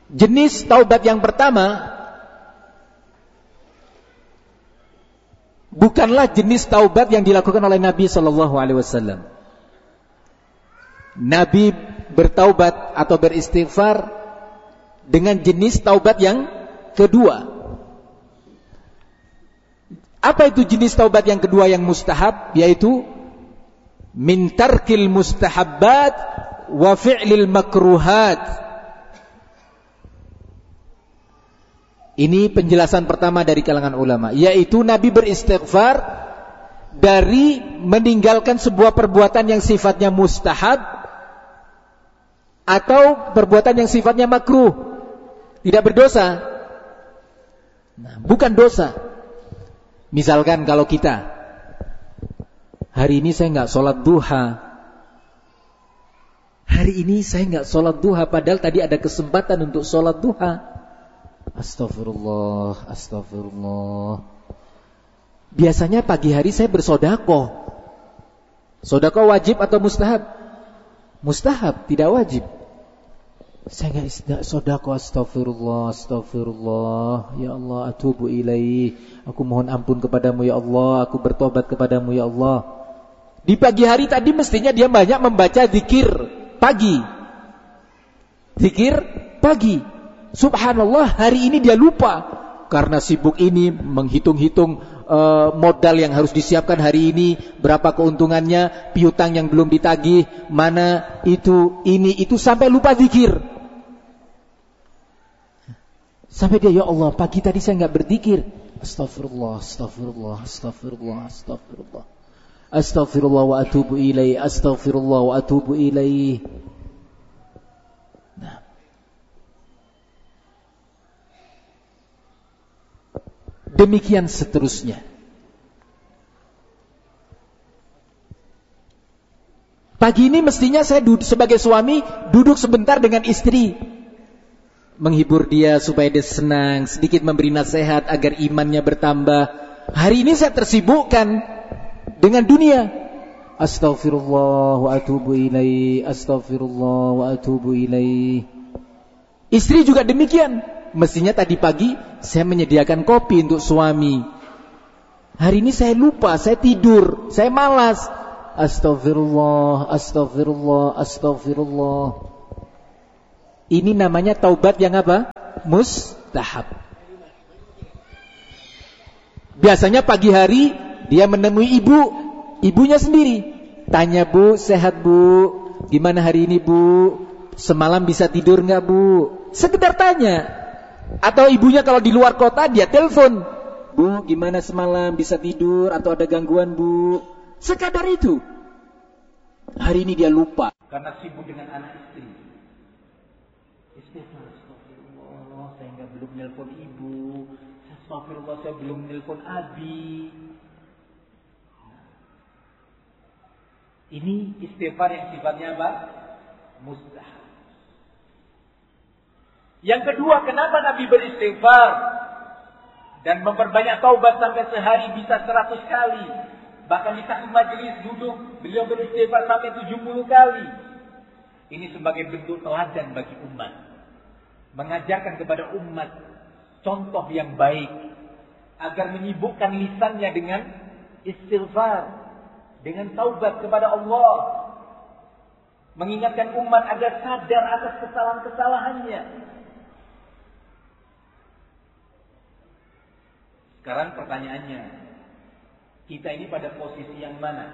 Jenis taubat yang pertama bukanlah jenis taubat yang dilakukan oleh Nabi sallallahu alaihi wasallam. Nabi bertaubat atau beristighfar dengan jenis taubat yang kedua. Apa itu jenis taubat yang kedua yang mustahab? Yaitu min tarkil mustahabbat wa fi'lil makruhat. Ini penjelasan pertama dari kalangan ulama, yaitu Nabi beristighfar dari meninggalkan sebuah perbuatan yang sifatnya mustahab atau perbuatan yang sifatnya makruh. Tidak berdosa. Nah, bukan dosa. Misalkan kalau kita hari ini saya enggak sholat duha. Hari ini saya enggak sholat duha, padahal tadi ada kesempatan untuk sholat duha. Astagfirullah, astagfirullah. Biasanya pagi hari saya bersodakoh. Sodakoh wajib atau mustahab? Mustahab, tidak wajib. Saya enggak sodakoh. Astagfirullah, astagfirullah. Ya Allah, atubu ilaih. Aku mohon ampun kepadamu ya Allah. Aku bertobat kepadamu ya Allah. Di pagi hari tadi mestinya dia banyak membaca zikir pagi. Zikir pagi. Subhanallah, hari ini dia lupa karena sibuk ini menghitung-hitung modal yang harus disiapkan hari ini, berapa keuntungannya, piutang yang belum ditagih, mana itu, ini, itu, sampai lupa zikir. Sampai dia, ya Allah, pagi tadi saya enggak berzikir. Astagfirullah, astagfirullah, astagfirullah, astagfirullah. Astagfirullah wa atubu ilaih, astagfirullah wa atubu ilaih. Demikian seterusnya. Pagi ini mestinya saya sebagai suami duduk sebentar dengan istri, menghibur dia supaya dia senang, sedikit memberi nasihat agar imannya bertambah. Hari ini saya tersibukkan dengan dunia. Astaghfirullah wa atubu ilaih, astaghfirullah wa atubu ilaih. Istri juga demikian. Mestinya tadi pagi saya menyediakan kopi untuk suami. Hari ini saya lupa, saya tidur, saya malas. Astagfirullah, astagfirullah, astagfirullah. Ini namanya taubat yang apa? Mustahab. Biasanya pagi hari dia menemui ibunya sendiri. Tanya, Bu, sehat Bu? Gimana hari ini Bu? Semalam bisa tidur enggak Bu? Sekedar tanya. Atau ibunya kalau di luar kota dia telepon, Bu, gimana semalam, bisa tidur atau ada gangguan Bu? Sekadar itu. Hari ini dia lupa karena sibuk dengan anak istri. Astagfirullah, saya belum nelpon ibu. Astagfirullah, saya belum nelpon abi. Ini istighfar yang sifatnya apa? Mustahab. Yang kedua, kenapa Nabi beristighfar dan memperbanyak taubat sampai sehari bisa 100 kali. Bahkan di satu majelis duduk beliau beristighfar sampai 70 kali. Ini sebagai bentuk teladan bagi umat. Mengajarkan kepada umat contoh yang baik agar menyibukkan lisannya dengan istighfar, dengan taubat kepada Allah. Mengingatkan umat agar sadar atas kesalahan-kesalahannya. Sekarang pertanyaannya, kita ini pada posisi yang mana?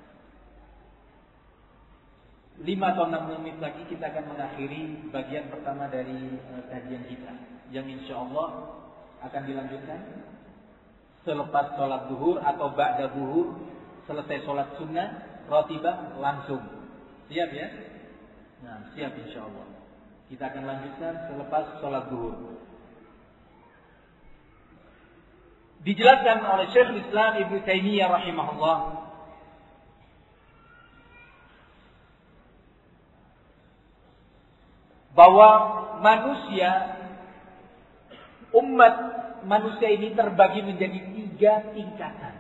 5 atau 6 menit lagi kita akan mengakhiri bagian pertama dari kajian kita, yang insya Allah akan dilanjutkan selepas sholat zuhur atau ba'da zuhur, selesai sholat sunnah ratibah langsung. Siap ya? Nah, siap insya Allah. Kita akan lanjutkan selepas sholat zuhur. Dijelaskan oleh Syekh Islam Ibnu Taimiyah rahimahullah bahwa umat manusia ini terbagi menjadi 3 tingkatan.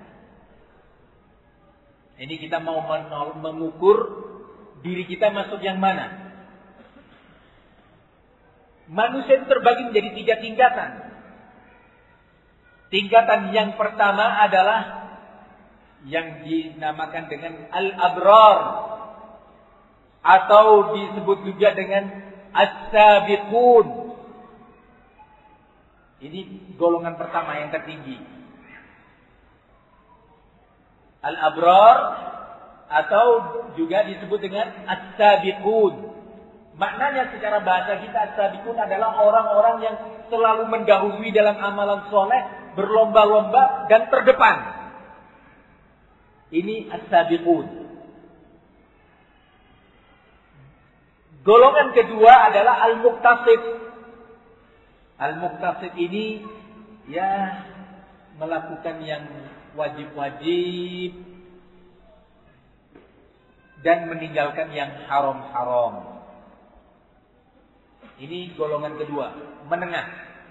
Ini kita mau mengukur diri kita masuk yang mana. Manusia itu terbagi menjadi 3 tingkatan. Tingkatan yang pertama adalah yang dinamakan dengan al-abrar, atau disebut juga dengan as-sabiqun. Ini golongan pertama yang tertinggi. Al-abrar atau juga disebut dengan as-sabiqun. Maknanya secara bahasa kita as-sabiqun adalah orang-orang yang selalu mendahului dalam amalan soleh, berlomba-lomba dan terdepan. Ini as-sabiqun. Golongan kedua adalah al-muqtasid. Al-muqtasid ini ya melakukan yang wajib-wajib dan meninggalkan yang haram-haram. Ini golongan kedua, menengah.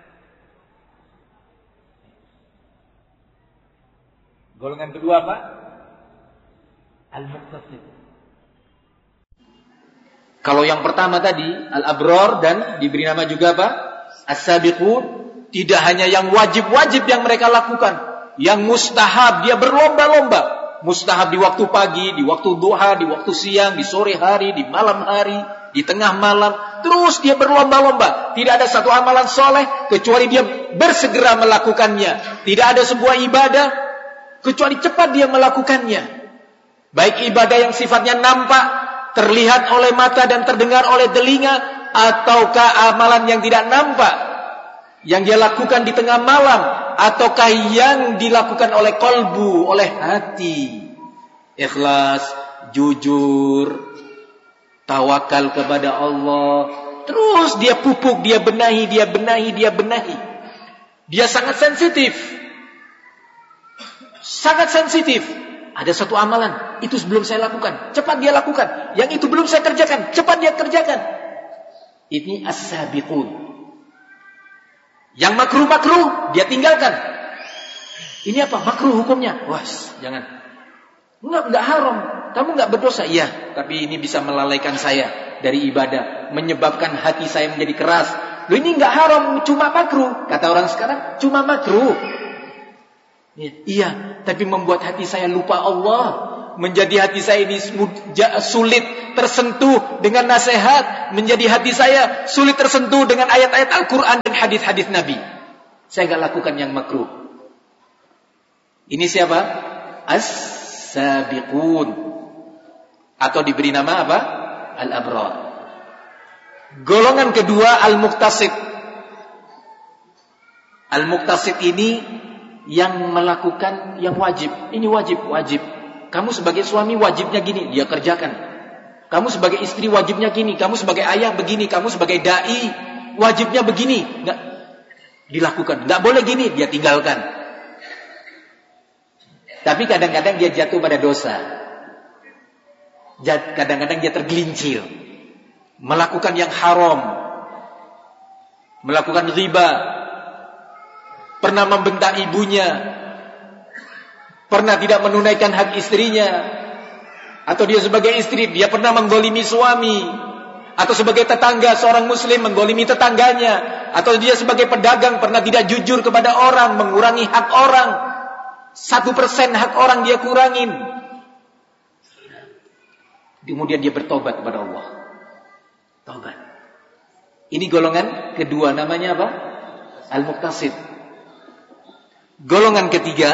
Golongan kedua apa? Al-muqtasid. Kalau yang pertama tadi al-abrar dan diberi nama juga apa? As-sabiqun, tidak hanya yang wajib-wajib yang mereka lakukan, yang mustahab dia berlomba-lomba. Mustahab di waktu pagi, di waktu duha, di waktu siang, di sore hari, di malam hari, di tengah malam. Terus dia berlomba-lomba. Tidak ada satu amalan soleh kecuali dia bersegera melakukannya. Tidak ada sebuah ibadah kecuali cepat dia melakukannya. Baik ibadah yang sifatnya nampak, terlihat oleh mata dan terdengar oleh telinga, ataukah amalan yang tidak nampak yang dia lakukan di tengah malam, ataukah yang dilakukan oleh kolbu, oleh hati, ikhlas, jujur, tawakal kepada Allah. Terus dia pupuk, dia benahi. Dia sangat sensitif. Ada satu amalan, itu sebelum saya lakukan, cepat dia lakukan. Yang itu belum saya kerjakan, cepat dia kerjakan. Ini as-sabiqun. Yang makruh-makruh dia tinggalkan. Ini apa? Makruh hukumnya. Wah, jangan. Enggak haram. Kamu enggak berdosa. Iya, tapi ini bisa melalaikan saya dari ibadah, menyebabkan hati saya menjadi keras. Loh, ini enggak haram, cuma makruh. Kata orang sekarang, cuma makruh. Iya, tapi membuat hati saya lupa Allah. Menjadi hati saya ini sulit tersentuh dengan nasihat. Menjadi hati saya sulit tersentuh dengan ayat-ayat Al-Quran dan hadis-hadis Nabi. Saya enggak lakukan yang makruh. Ini siapa? As-sabiqun. Atau diberi nama apa? Al-abrar. Golongan kedua al-muqtasid. Al-muqtasid ini yang melakukan yang wajib. Ini wajib. Kamu sebagai suami wajibnya gini, dia kerjakan. Kamu sebagai istri wajibnya gini, kamu sebagai ayah begini, kamu sebagai dai wajibnya begini. Enggak dilakukan. Enggak boleh gini, dia tinggalkan. Tapi kadang-kadang dia jatuh pada dosa. Kadang-kadang dia tergelincir. Melakukan yang haram. Melakukan riba. Pernah membentak ibunya. Pernah tidak menunaikan hak istrinya. Atau dia sebagai istri, dia pernah menggolimi suami. Atau sebagai tetangga, seorang muslim menggolimi tetangganya. Atau dia sebagai pedagang, pernah tidak jujur kepada orang, mengurangi hak orang. 1% hak orang dia kurangin. Kemudian dia bertobat kepada Allah. Tobat. Ini golongan kedua, namanya apa? Al-muqtasid. Golongan ketiga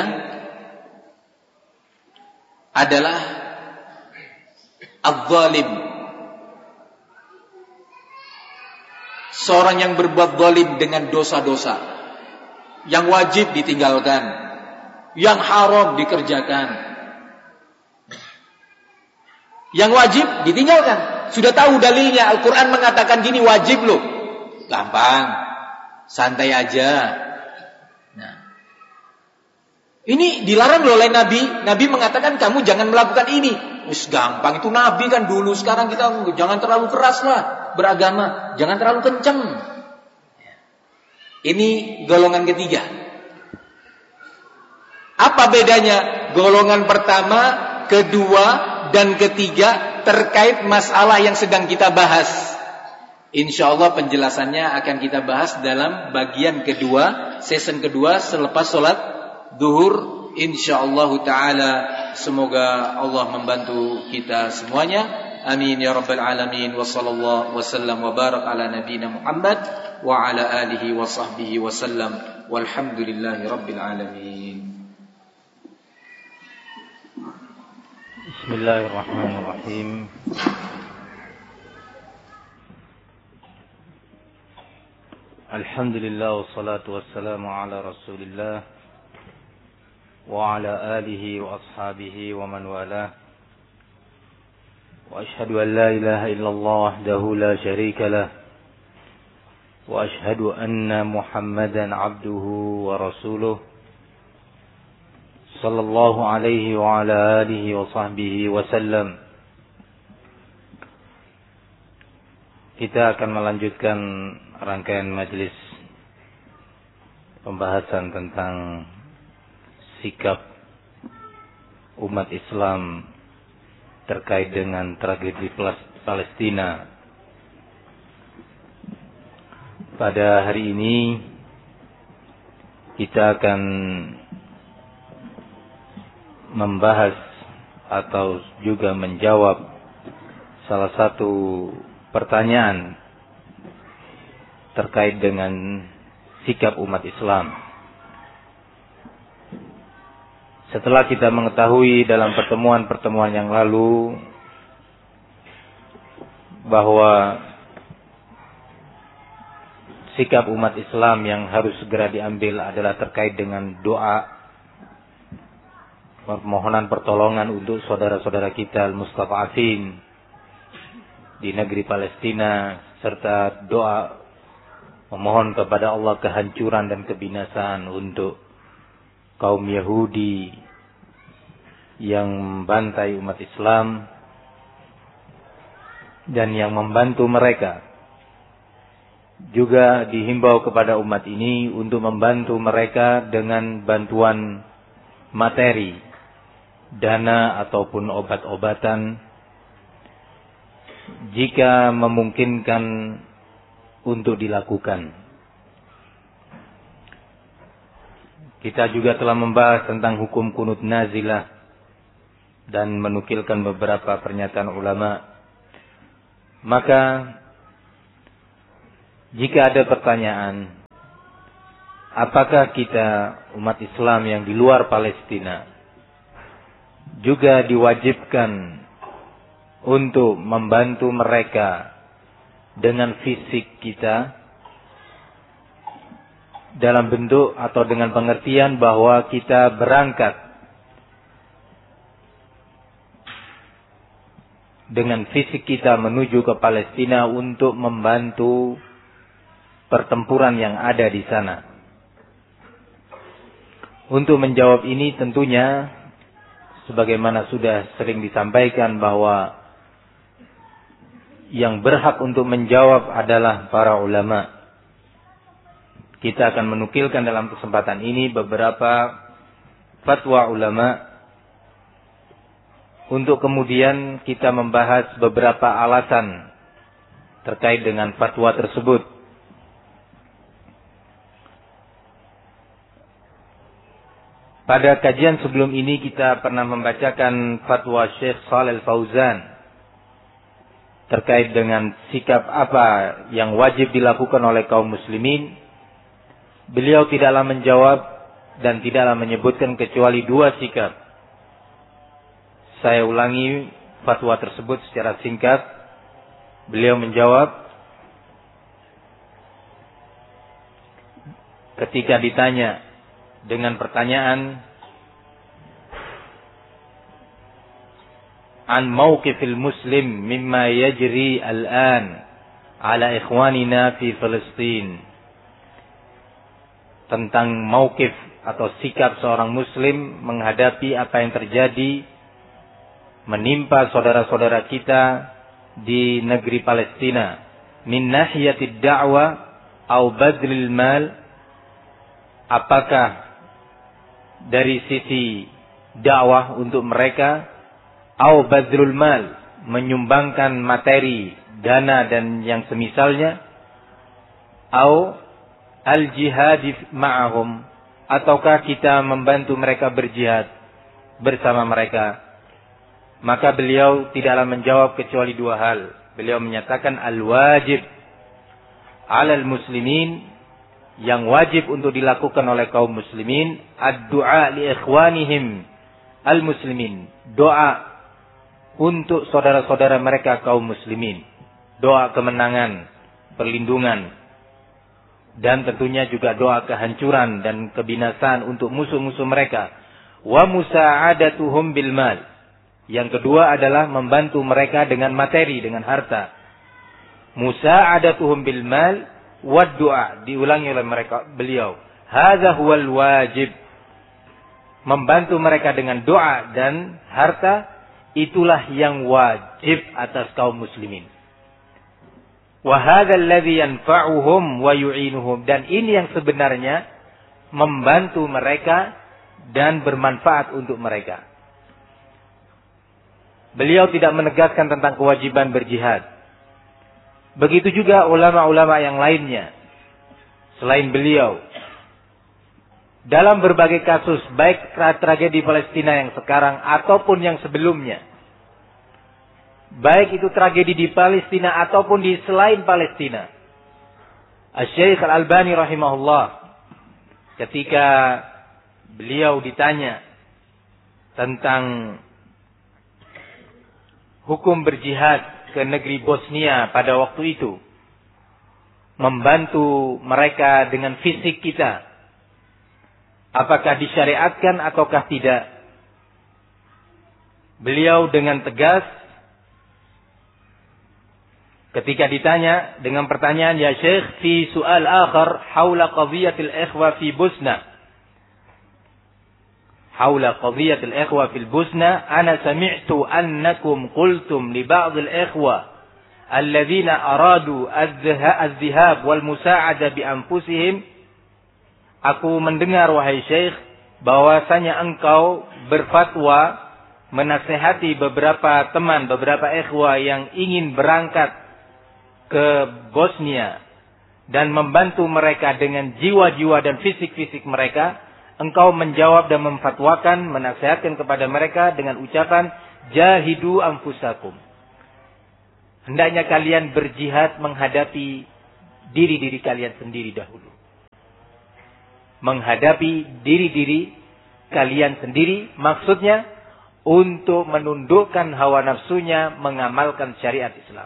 adalah al-zalim. Seorang yang berbuat zalim dengan dosa-dosa. Yang wajib ditinggalkan, yang haram dikerjakan. Yang wajib ditinggalkan. Sudah tahu dalilnya, Al-Quran mengatakan gini, wajib loh. Gampang, santai aja. Nah, ini dilarang oleh Nabi. Nabi mengatakan kamu jangan melakukan ini. Wis gampang, itu Nabi kan dulu. Sekarang kita jangan terlalu keras lah beragama, jangan terlalu kenceng. Ini golongan ketiga. Apa bedanya golongan pertama, kedua, dan ketiga terkait masalah yang sedang kita bahas? Insyaallah penjelasannya akan kita bahas dalam bagian kedua, season kedua selepas sholat zuhur. Insyaallah taala, semoga Allah membantu kita semuanya. Amin ya rabbal alamin. Wa sallallahu wasallam wa barak ala nabiyyina Muhammad wa ala alihi wa sahbihi wa sallam. Walhamdulillahi rabbil alamin. Bismillahirrahmanirrahim. Alhamdulillah wassalatu wassalamu ala Rasulillah wa ala alihi wa ashabihi wa man walah. Wa ashhadu an la ilaha illallah wahdahu la syarika lah. Wa ashhadu anna Muhammadan abduhu wa rasuluh. Sallallahu alaihi wa ala alihi wa sahbihi wa sallam. Kita akan melanjutkan rangkaian majelis pembahasan tentang sikap umat Islam terkait dengan tragedi Palestina. Pada hari ini kita akan membahas atau juga menjawab salah satu pertanyaan terkait dengan sikap umat Islam. Setelah kita mengetahui dalam pertemuan-pertemuan yang lalu bahwa sikap umat Islam yang harus segera diambil adalah terkait dengan doa, permohonan pertolongan untuk saudara-saudara kita al-mustad'afin di negeri Palestina, serta doa memohon kepada Allah kehancuran dan kebinasaan untuk kaum Yahudi yang membantai umat Islam dan yang membantu mereka. Juga dihimbau kepada umat ini untuk membantu mereka dengan bantuan materi, dana ataupun obat-obatan jika memungkinkan untuk dilakukan. Kita juga telah membahas tentang hukum kunut nazilah dan menukilkan beberapa pernyataan ulama. Maka jika ada pertanyaan, apakah kita umat Islam yang di luar Palestina juga diwajibkan untuk membantu mereka dengan fisik kita, dalam bentuk atau dengan pengertian bahwa kita berangkat dengan fisik kita menuju ke Palestina untuk membantu pertempuran yang ada di sana. Untuk menjawab ini tentunya sebagaimana sudah sering disampaikan bahwa yang berhak untuk menjawab adalah para ulama. Kita akan menukilkan dalam kesempatan ini beberapa fatwa ulama untuk kemudian kita membahas beberapa alasan terkait dengan fatwa tersebut. Pada kajian sebelum ini kita pernah membacakan fatwa Syekh Shalih Al-Fauzan terkait dengan sikap apa yang wajib dilakukan oleh kaum muslimin. Beliau tidaklah menjawab dan tidaklah menyebutkan kecuali dua sikap. Saya ulangi fatwa tersebut secara singkat. Beliau menjawab ketika ditanya dengan pertanyaan an mauqifil muslim mimma yajri al-an ala ikhwanina fi Palestin, tentang mauqif atau sikap seorang muslim menghadapi apa yang terjadi menimpa saudara-saudara kita di negeri Palestina min nahiyatid da'wa au badlil mal, apakah dari sisi dakwah untuk mereka, au badlul mal, menyumbangkan materi dana dan yang semisalnya, au al-jihad ma'ahum, ataukah kita membantu mereka berjihad bersama mereka? Maka beliau tidaklah menjawab kecuali dua hal. Beliau menyatakan al-wajib 'alal muslimin, yang wajib untuk dilakukan oleh kaum muslimin, ad-du'a li ikhwanihim al-muslimin, doa untuk saudara-saudara mereka kaum muslimin, doa kemenangan, perlindungan, dan tentunya juga doa kehancuran dan kebinasaan untuk musuh-musuh mereka. Wa musa'adatuhum bil mal. Yang kedua adalah membantu mereka dengan materi, dengan harta. Musa'adatuhum bil mal wa du'a, diulangi oleh beliau. Hadza huwal wajib. Membantu mereka dengan doa dan harta, itulah yang wajib atas kaum muslimin. Wa hadzal ladzi yanfa'uhum wa yu'inuhum, dan ini yang sebenarnya membantu mereka dan bermanfaat untuk mereka. Beliau tidak menegaskan tentang kewajiban berjihad. Begitu juga ulama-ulama yang lainnya selain beliau. Dalam berbagai kasus, baik tragedi Palestina yang sekarang ataupun yang sebelumnya. Baik itu tragedi di Palestina ataupun di selain Palestina. Asy-Syaikh Al-Albani rahimahullah, ketika beliau ditanya tentang hukum berjihad ke negeri Bosnia pada waktu itu, membantu mereka dengan fisik kita, apakah disyariatkan ataukah tidak? Beliau dengan tegas ketika ditanya dengan pertanyaan, ya Syekh, fi su'al akhar haula qadhiyatil ikhwa fi Bosnia. Haula qadhiyatil ikhwa fil Bosnia, ana sami'tu annakum qultum li ba'd al-ikhwa alladhina aradu az-dhihab wal musa'ada bi anfusihim. Aku mendengar, wahai Syekh, bahwasanya engkau berfatwa menasihati beberapa teman, beberapa ikhwah yang ingin berangkat ke Bosnia dan membantu mereka dengan jiwa-jiwa dan fisik-fisik mereka. Engkau menjawab dan memfatwakan, menasihatkan kepada mereka dengan ucapan jahidu anfusakum. Hendaknya kalian berjihad menghadapi diri-diri kalian sendiri dahulu. Menghadapi diri-diri kalian sendiri, maksudnya untuk menundukkan hawa nafsunya, mengamalkan syariat Islam.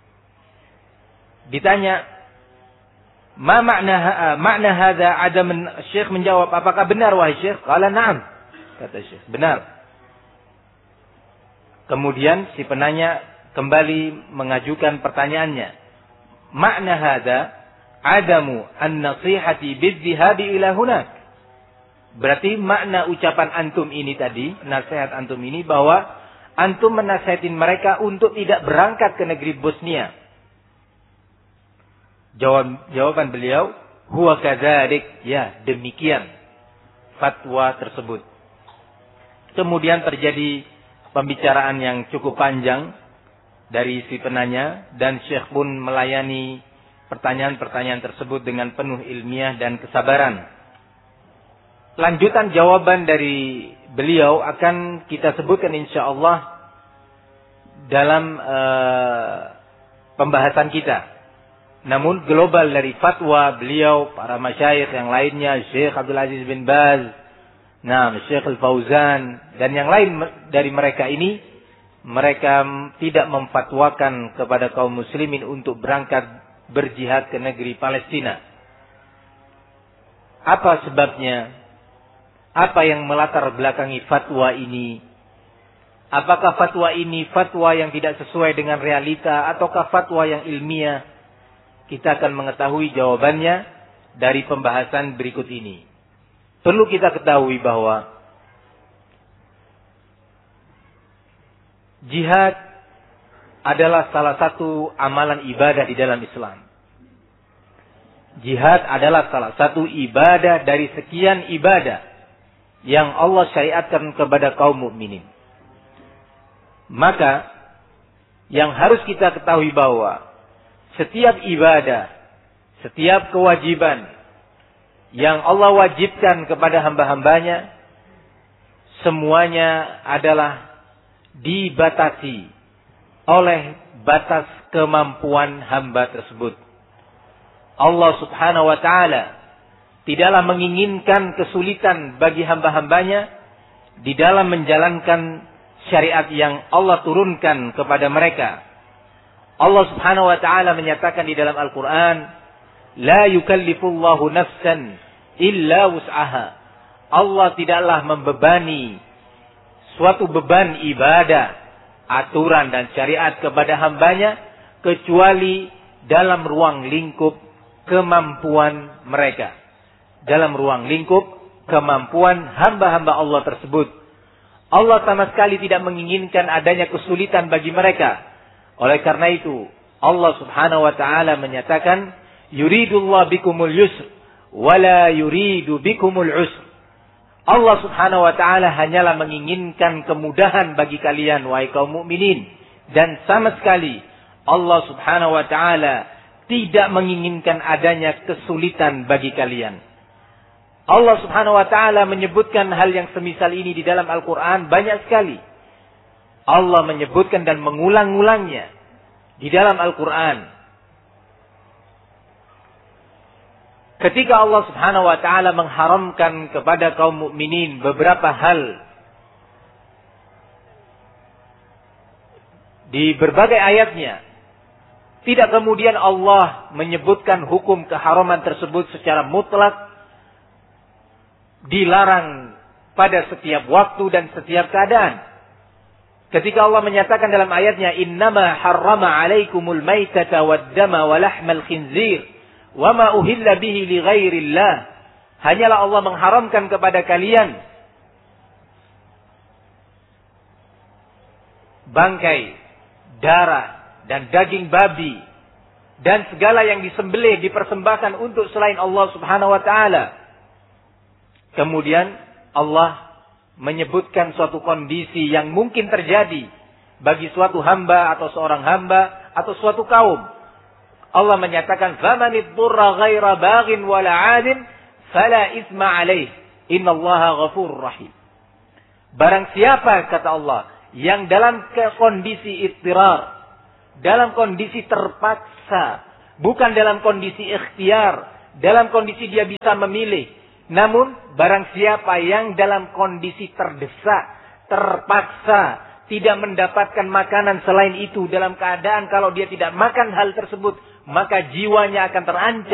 Ditanya, ma makna hadza adam, Syekh menjawab, apakah benar wahai Syekh? Qala na'am, kata Syekh, benar. Kemudian si penanya kembali mengajukan pertanyaannya, makna hadza adamu an-nasihati bidh-dhihabi ila hunak. Berarti makna ucapan antum ini tadi, nasihat antum ini, bahwa antum menasihatin mereka untuk tidak berangkat ke negeri Bosnia. Jawaban beliau, huwa kadzalik, ya demikian fatwa tersebut. Kemudian terjadi pembicaraan yang cukup panjang dari si penanya, dan Syekh pun melayani pertanyaan-pertanyaan tersebut dengan penuh ilmiah dan kesabaran. Lanjutan jawaban dari beliau akan kita sebutkan insyaallah dalam pembahasan kita. Namun global dari fatwa beliau, para masyayikh yang lainnya, Syekh Abdul Aziz bin Baz, Syekh Al-Fauzan, dan yang lain dari mereka ini, mereka tidak memfatwakan kepada kaum muslimin untuk berangkat berjihad ke negeri Palestina. Apa sebabnya? Apa yang melatar belakangi fatwa ini? Apakah fatwa ini fatwa yang tidak sesuai dengan realita ataukah fatwa yang ilmiah? Kita akan mengetahui jawabannya dari pembahasan berikut ini. Perlu kita ketahui bahwa jihad adalah salah satu amalan ibadah di dalam Islam. Jihad adalah salah satu ibadah dari sekian ibadah yang Allah syariatkan kepada kaum mukminin. Maka yang harus kita ketahui bahwa setiap ibadah, setiap kewajiban yang Allah wajibkan kepada hamba-hambanya, semuanya adalah dibatasi oleh batas kemampuan hamba tersebut. Allah subhanahu wa ta'ala tidaklah menginginkan kesulitan bagi hamba-hambanya di dalam menjalankan syariat yang Allah turunkan kepada mereka. Allah subhanahu wa ta'ala menyatakan di dalam Al-Quran, La yukallifullahu nafsan illa wus'aha. Allah tidaklah membebani suatu beban ibadah, aturan dan syariat kepada hambanya, kecuali dalam ruang lingkup kemampuan mereka. Dalam ruang lingkup kemampuan hamba-hamba Allah tersebut. Allah sama sekali tidak menginginkan adanya kesulitan bagi mereka. Oleh karena itu, Allah subhanahu wa ta'ala menyatakan, Yuridullah bikumul yusr, wala yuridu bikumul usr. Allah subhanahu wa ta'ala hanyalah menginginkan kemudahan bagi kalian, wahai kaum mukminin. Dan sama sekali, Allah subhanahu wa ta'ala tidak menginginkan adanya kesulitan bagi kalian. Allah subhanahu wa ta'ala menyebutkan hal yang semisal ini di dalam Al-Quran banyak sekali. Allah menyebutkan dan mengulang-ulangnya di dalam Al-Quran. Ketika Allah subhanahu wa ta'ala mengharamkan kepada kaum mukminin beberapa hal di berbagai ayatnya, tidak kemudian Allah menyebutkan hukum keharaman tersebut secara mutlak, dilarang pada setiap waktu dan setiap keadaan. Ketika Allah menyatakan dalam ayatnya, Innama harrama alaikumul maitata waddama wa lahmal khinzir wa ma uhilla bihi li ghairillah. Hanyalah Allah mengharamkan kepada kalian bangkai, darah dan daging babi dan segala yang disembelih dipersembahkan untuk selain Allah subhanahu wa ta'ala. Kemudian Allah menyebutkan suatu kondisi yang mungkin terjadi bagi suatu hamba atau seorang hamba atau suatu kaum. Allah menyatakan, "Famanid durra ghaira baghin wala 'adin fala isma 'alaih. Innallaha ghafurur rahim." Barang siapa, kata Allah, yang dalam kondisi ittirar, dalam kondisi terpaksa, bukan dalam kondisi ikhtiar, dalam kondisi dia bisa memilih. Namun, barang siapa yang dalam kondisi terdesak, terpaksa, tidak mendapatkan makanan selain itu dalam keadaan kalau dia tidak makan hal tersebut, maka jiwanya akan terancam.